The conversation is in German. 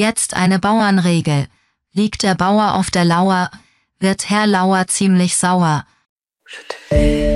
Jetzt eine Bauernregel. Liegt der Bauer auf der Lauer, wird Herr Lauer ziemlich sauer.